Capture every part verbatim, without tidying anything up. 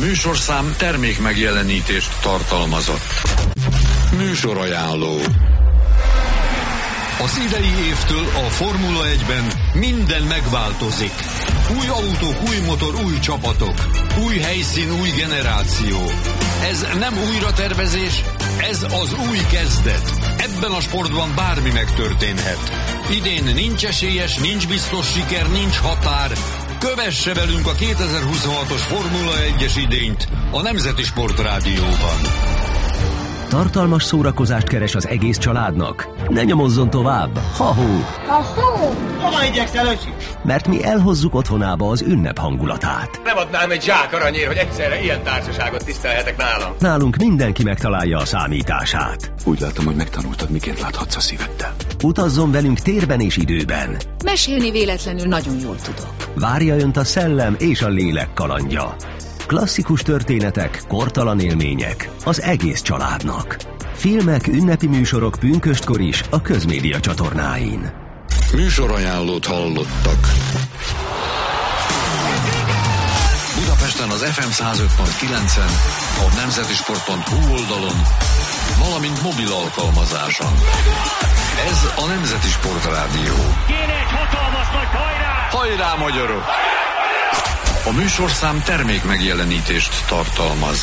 műsorszám termék megjelenítést tartalmazott. Műsorajánló. Az idei évtől a Formula egyben minden megváltozik. Új autók, új motor, új csapatok. Új helyszín, új generáció. Ez nem újratervezés, ez az új kezdet. Ebben a sportban bármi megtörténhet. Idén nincs esélyes, nincs biztos siker, nincs határ. Kövesse velünk a kétezer-huszonhatos Formula egyes idényt a Nemzeti Sport Rádióban. Tartalmas szórakozást keres az egész családnak? Ne nyomozzon tovább! Ha-hó! Ha-hó! Hova igyekszel, öcsi? Mert mi elhozzuk otthonába az ünnep hangulatát. Nem adnám egy zsák aranyért, hogy egyszerre ilyen társaságot tisztelhetek nálam. Nálunk mindenki megtalálja a számítását. Úgy látom, hogy megtanultad, miként láthatsz a szíveddel. Utazzon velünk térben és időben. Mesélni véletlenül nagyon jól tudok. Várja önt a szellem és a lélek kalandja. Klasszikus történetek, kortalan élmények az egész családnak. Filmek, ünnepi műsorok pünköstkor is a Közmédia csatornáin. Műsorajánlót hallottak. Budapesten az ef em száz öt pont kilencen, a nemzetisport pont hu oldalon, valamint mobil alkalmazáson. Ez a Nemzeti Sport Rádió. Kéne egy hatalmas nagy hajrá! Hajrá, magyarok! A műsorszám termék megjelenítést tartalmaz.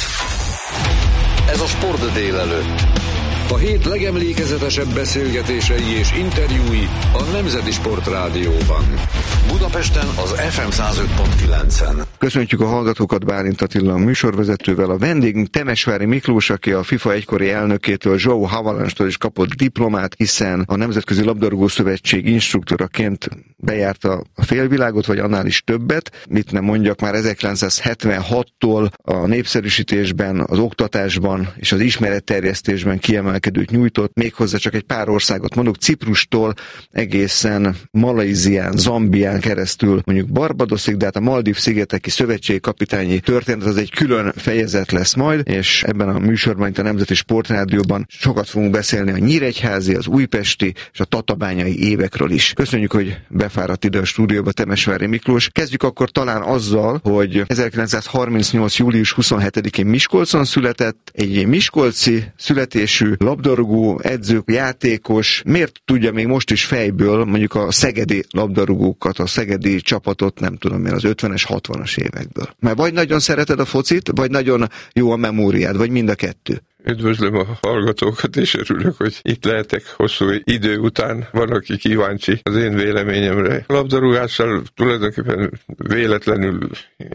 Ez a Sport délelőtt. A hét legemlékezetesebb beszélgetései és interjúi a Nemzeti Sport Rádióban. Budapesten az ef em száz öt pont kilencen. Köszöntjük a hallgatókat, Bálint Attila a műsorvezetővel. A vendégünk Temesvári Miklós, aki a FIFA egykori elnökétől, João Havalans-tól is kapott diplomát, hiszen a Nemzetközi Labdarúgó Szövetség instruktoraként bejárta a félvilágot, vagy annál is többet. Mit nem mondjak, már ezerkilencszázhetvenhattól a népszerűsítésben, az oktatásban és az ismeretterjesztésben kiemelkedőt nyújtott, méghozzá csak egy pár országot mondok, Ciprustól egészen Malajzián, Zambián keresztül mondjuk Barbadosig, de hát a Maldív-szigeteki szövetségkapitányi történet az egy külön fejezet lesz majd, és ebben a műsorban, itt a Nemzeti Sportrádióban sokat fogunk beszélni a nyíregyházi, az újpesti és a tatabányai évekről is. Köszönjük, hogy befáradt ide a stúdióba Temesvári Miklós. Kezdjük akkor talán azzal, hogy ezerkilencszázharmincnyolc. július huszonhetedikén Miskolcon született, egy miskolci születésű labdarúgó, edző, játékos. Miért tudja még most is fejből mondjuk a szegedi labdarúgókat, a szegedi csapatot, nem tudom én, az ötvenes, hatvanas évekből? Mert vagy nagyon szereted a focit, vagy nagyon jó a memóriád, vagy mind a kettő? Üdvözlöm a hallgatókat, és örülök, hogy itt lehetek hosszú idő után. Van, aki kíváncsi az én véleményemre. A labdarúgással tulajdonképpen véletlenül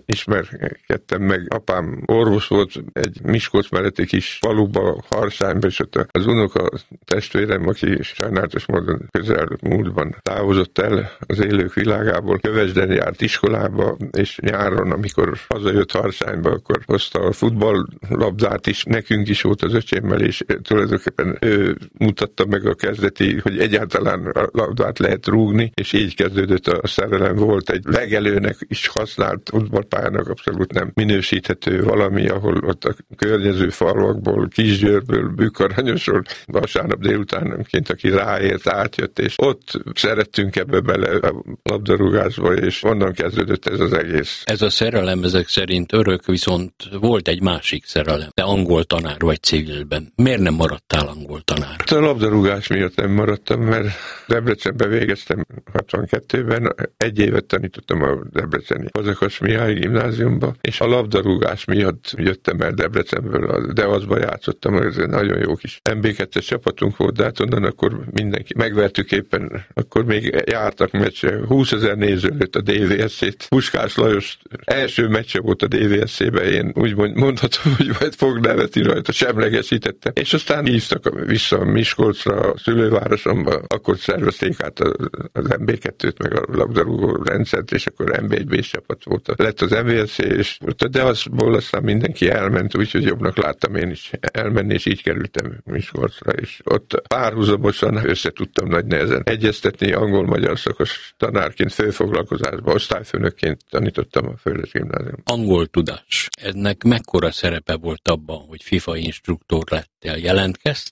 ismerkedtem meg. Apám orvos volt egy Miskolc melletti kis faluba, Harsányba, és ott az unoka testvérem, aki sajnálatos módon közel múltban távozott el az élők világából, Kövesden járt iskolába, és nyáron, amikor hazajött Harsányba, akkor hozta a futballlabdát is, nekünk is volt az öcsémmel, és tulajdonképpen ő mutatta meg a kezdeti, hogy egyáltalán a labdát lehet rúgni, és így kezdődött a szerelem. Volt egy legelőnek is használt futballpályának abszolút nem minősíthető valami, ahol ott a környező falvakból, Kisgyőrből, Bükkaranyosról vasárnap délutánonként, aki ráért, átjött, és ott szerettünk ebbe bele a labdarúgásba, és onnan kezdődött ez az egész. Ez a szerelem ezek szerint örök, viszont volt egy másik szerelem. Te angol tanár vagy civilben. Miért nem maradtál angol tanár? A labdarúgás miatt nem maradtam, mert Debrecenbe végeztem hatvankettőben, egy évet tanítottam a debreceni Fazekas Mihály gimnáziumba, és a labdarúgás miatt jöttem el Debrecenből, de azba játszottam, ez egy nagyon jó kis em bé kettes csapatunk volt, de hát onnan akkor mindenki megvertük éppen, akkor még jártak meccse, húszezer néző lőtt a dé vé es cét. Puskás Lajos első meccse volt a dé vé es cébe, én úgy mondhatom, hogy majd fog nevetni rajta, semlegesítette. És aztán hívtak vissza Miskolcra, a szülővárosomba, akkor szervezték át az em bé kettőt, meg a labdarúgó rendszert, és akkor em bé egy bé csapat volt. Lett az em vé es cé, és de azból aztán mindenki elment, úgyhogy jobbnak láttam én is elmenni, és így kerültem Miskolcra, és ott párhuzamosan összetudtam nagy nehezen egyeztetni, angol-magyar szakos tanárként, főfoglalkozásban, osztályfőnökként tanítottam a Földes gimnáziumban. Angol tudás. Ennek mekkora szerepe volt abban, hogy FIFA instruktor lettél? Jelentkeztél?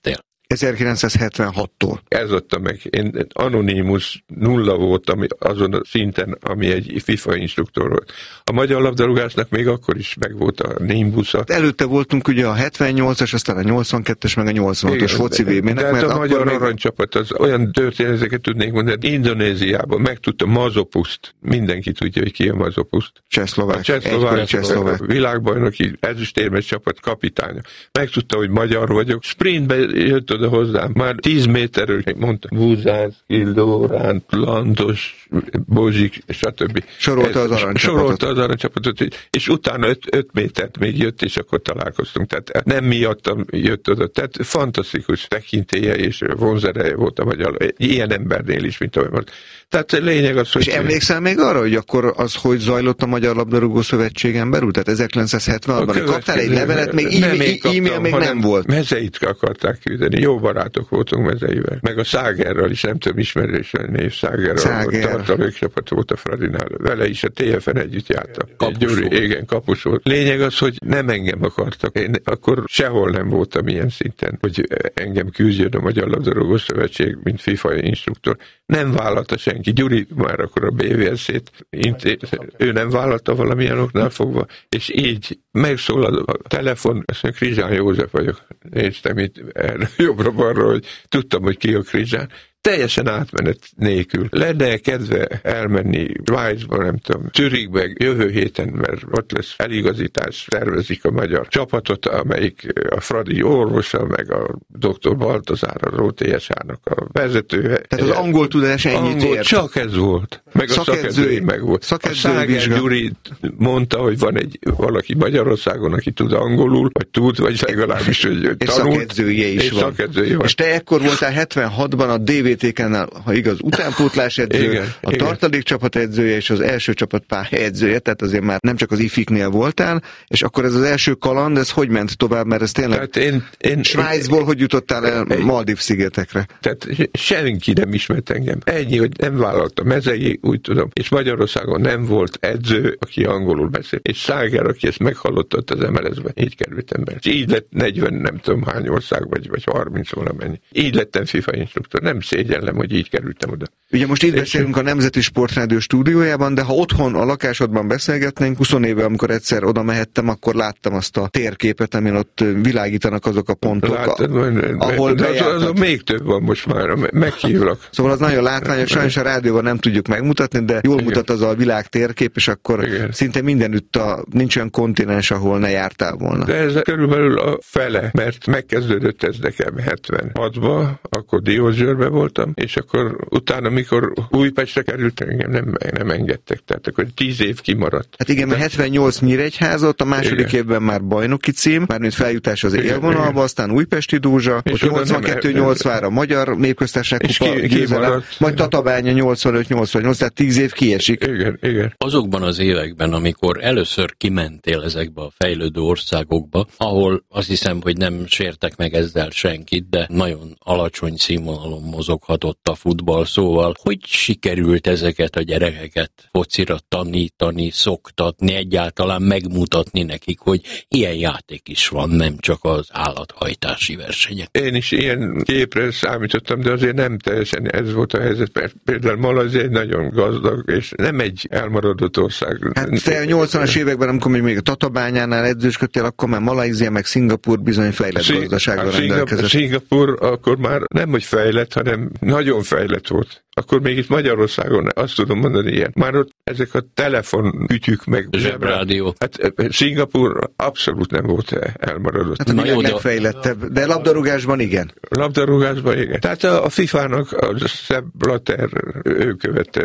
ezerkilencszázhetvenhattól. Ez adta meg. Én anonimus nulla voltam azon a szinten, ami egy FIFA instruktor volt. A magyar labdarúgásnak még akkor is megvolt a Nimbusza. Előtte voltunk ugye a hetvennyolcas, aztán a nyolcvankettes, meg a nyolcvanhatos foci vé bé-nek. De hát a magyar még... aranycsapat az olyan történeteket tudnék mondani. Indonéziában megtudta Mazopuszt. Mindenki tudja, hogy ki a Mazopuszt. Csehszlovák. A Csehszlovák, Csehszlovák. világbajnoki ezüstérmes csapat kapitánya. Megtudta, hogy magyar vagyok. Sprintbe jött oda hozzám. Már tíz méterről mondta. Buzánszki, Lóránt, Landos, Bozsik, stb. Sorolta az aranycsapatot. Sorolta az aranycsapatot, és utána öt, öt métert még jött, és akkor találkoztunk. Tehát nem miattam jött oda. Tehát fantasztikus tekintélye és vonzereje volt a magyar. Ilyen embernél is, mint ahogy most. Tehát lényeg az, hogy... És emlékszel még arra, hogy akkor az, hogy zajlott a Magyar Labdarúgó Szövetségen belül? Tehát ezerkilencszázhetvenhatban kaptál egy levelet, még e-mail még nem volt. Mezeit akarták küldeni. Jó barátok voltunk Mezeivel. Meg a Szágerral is, nem tudom ismerős név Szágerral. Tartalékcsapat volt a Fradinál. Vele is a té ef en együtt jártam. Gyuri, igen, kapus volt. Lényeg az, hogy nem engem akartak. Én akkor sehol nem voltam ilyen szinten, hogy engem küldjön a Magyar Labdarúgó Szövetség, mint FIFA instruktor. Nem vállalta senki. Gyuri már akkor a bé vé es é-t intéz, ő nem vállalta valamilyen oknál fogva, és így megszólal a telefon, azt mondja, Krizsán József vagyok. Néztem itt jobbra-balra, hogy tudtam, hogy ki a Krizsán. Teljesen átmenet nélkül. Lenne kedve elmenni Svájcba, nem tudom, Zürichbe jövő héten, mert ott lesz eligazítás, tervezik a magyar csapatot, amelyik a Fradi orvosa, meg a doktor Baltazár, a ró té es á-nak a vezetője. Tehát az angol tudás ennyit angol, ért. Csak ez volt. Meg a szakedzői meg volt. A Száger Gyuri mondta, hogy van egy valaki Magyarországon, aki tud angolul, vagy tud, vagy legalábbis, hogy és tanult. Szakedzője is és van. Szakedzője van. És te ekkor voltál hetvenhatban a dé vé té ká-nál, ha igaz, utánpótlás edző, igen, a igen. tartalékcsapat edzője és az első csapat pálya edzője, tehát azért már nem csak az ifiknél voltál, és akkor ez az első kaland, ez hogy ment tovább, mert ez tényleg én, én, Svájcból én, hogy jutottál el Maldív-szigetekre? Tehát senki nem ismert engem. Ennyi, hogy nem vállalta Mezei, úgy tudom, és Magyarországon nem volt edző, aki angolul beszél, és Száger, aki ezt meghallotta az em el es-ben, így kerültem be. És így lett negyven, nem tudom hány ország, vagy, vagy harminc valamennyi. Így lettem FIFA instruktor, nem szégyellem, hogy így kerültem oda. Ugye most itt beszélünk a Nemzeti Sportrádió stúdiójában, de ha otthon a lakásodban beszélgetnénk, húsz éve, amikor egyszer oda mehettem, akkor láttam azt a térképet, amin ott világítanak azok a pontok, Láttad, a, ahol de az, az, az még több van most már, meghívlak. Szóval az nagyon látványos, sajnos a rádióban nem tudjuk megmutatni, de jól Igen. mutat az a világ térkép, és akkor Igen. szinte mindenütt a, nincs olyan kontinens, ahol ne jártál volna. De ez körülbelül a fele, mert megkezdődött ez nekem hetvenhatban, akkor Diósgyőrbe voltam, és akkor utána, mikor Újpestre került, engem nem, nem engedtek, tehát akkor tíz év kimaradt. Hát igen, mert hetvennyolc Nyíregyházott, a második igen. évben már bajnoki cím, mármint feljutás az élvonalba, aztán Újpesti Dózsa, ott nyolcvankettő nyolcvan a Magyar Népköztársaság kupa győzelem, majd Tatabánya nyolcvanöt nyolcvannyolc, tehát tíz év kiesik. Igen, igen. Azokban az években, amikor először kimentél ezekbe a fejlődő országokba, ahol azt hiszem, hogy nem sértek meg ezzel senkit, de nagyon alacsony színvonalon mozoghatott a futball, szóval hogy sikerült ezeket a gyerekeket focira tanítani, szoktatni, egyáltalán megmutatni nekik, hogy ilyen játék is van, nem csak az állathajtási versenyek. Én is ilyen képre számítottam, de azért nem teljesen ez volt a helyzet, mert például Malajzia egy nagyon gazdag, és nem egy elmaradott ország. Hát te a nyolcvanas években, amikor még a Tatabányánál edzősködtél, akkor már Malajzia meg Szingapur bizony fejlett Szing- gazdasággal rendelkezett. Szingapur akkor már nem, hogy fejlett, hanem nagyon fejlett volt. Akkor még itt Magyarországon azt tudom mondani ilyen. Már ott ezek a telefonkütyük meg zsebrádió. Hát Szingapur abszolút nem volt elmaradott. Hát a világ legfejlettebb, de labdarúgásban igen. Labdarúgásban igen. Tehát a, a fifának a Sepp Blatter, ő követte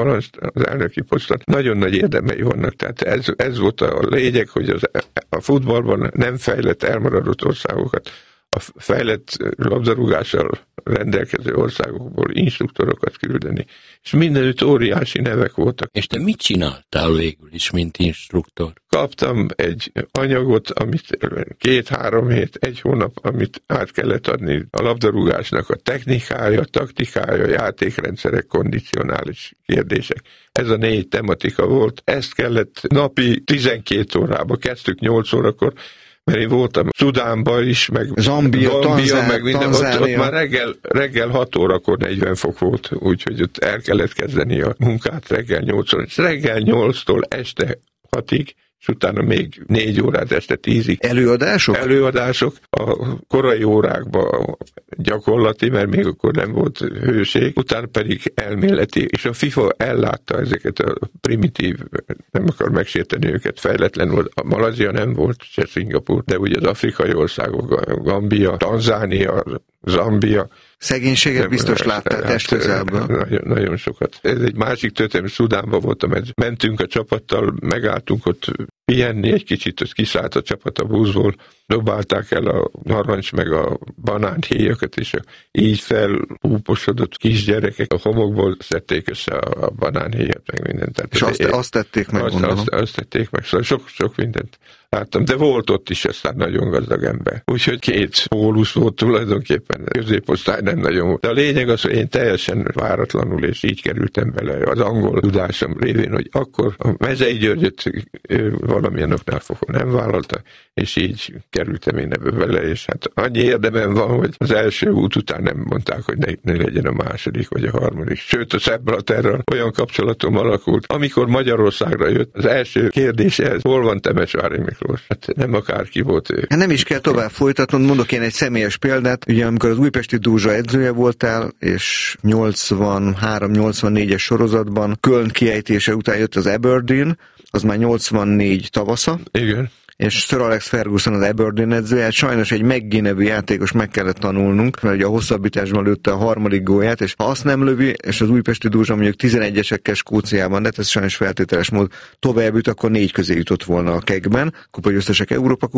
az elnöki posztot. Nagyon nagy érdemei vannak. Tehát ez, ez volt a lényeg, hogy az, a futballban nem fejlett elmaradott országokat a fejlett labdarúgással rendelkező országokból instruktorokat küldeni. És mindenütt óriási nevek voltak. És te mit csináltál végül is, mint instruktor? Kaptam egy anyagot, amit két-három hét, egy hónap, amit át kellett adni a labdarúgásnak a technikája, taktikája, játékrendszerek, kondicionális kérdések. Ez a négy tematika volt. Ezt kellett napi tizenkét órába, kezdtük nyolc órakor, mert én voltam Szudánban is, meg Zambia, Gambia, Tanzán, meg minden, ott, ott már reggel, reggel hat órakor negyven fok volt, úgyhogy ott el kellett kezdeni a munkát reggel nyolctól, és reggel nyolctól este hatig, és utána még négy órát este tízig. Előadások? Előadások. A korai órákban gyakorlati, mert még akkor nem volt hőség, utána pedig elméleti, és a FIFA ellátta ezeket a primitív, nem akar megsérteni őket, fejletlen volt. A Malajzia nem volt, se Szingapúr, de ugye az afrikai országok, Gambia, Tanzánia, Zambia. Szegénységet biztos láttál testközelből. Nagyon, nagyon sokat. Ez egy másik történet, Szudánban voltam, mentünk a csapattal, megálltunk ott pihenni egy kicsit, az kiszállt a csapat a buszból, dobálták el a narancs meg a banánhéjakat, és így felúposodott kisgyerekek a homokból szedték össze a banánhéjat, meg mindent. Tehát és azt, én, azt tették meg, azt, azt, azt tették meg, szóval sok-sok mindent láttam, de volt ott is aztán nagyon gazdag ember. Úgyhogy két pólusz volt tulajdonképpen, középosztály nem nagyon volt. De a lényeg az, hogy én teljesen váratlanul, és így kerültem bele az angol tudásom révén, hogy akkor a Mezei Györgyöt valamilyen oknál fogva nem vállalta, és így kerültem én ebbe bele, és hát annyi érdemem van, hogy az első út után nem mondták, hogy ne, ne legyen a második vagy a harmadik. Sőt, a Szebb-Blaterrel olyan kapcsolatom alakult, amikor Magyarországra jött, az első kérdése ez, hol van Temesvári Miklós? Hát nem akárki volt ő. Hát nem is kell tovább folytatnod, mondok én egy személyes példát, ugye amikor az Újpesti Dózsa edzője voltál, és nyolcvanhárom nyolcvannégyes sorozatban Köln kiejtése után jött az Aberdeen, az már nyolcvannégy tavasza. Igen. És Sir Alex Ferguson az Aberdeen edzője, sajnos egy McGee nevű játékos meg kellett tanulnunk, mert ugye a hosszabbításban lőtte a harmadik gólját, és ha azt nem lövi, és az Újpesti Dózsa mondjuk tizenegyesekkel Skóciában, de ez sajnos feltételes mód tovább jut, akkor négy közé jutott volna a kegben, kupagyőztesek Európa